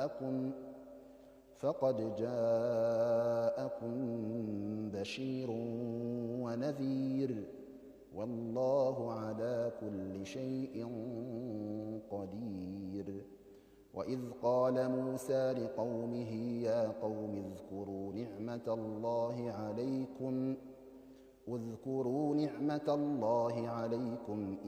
جاءكم بشير ونذير، والله على كل شيء قدير. وإذ قال موسى لقومه يا قوم اذكروا نعمة الله عليكم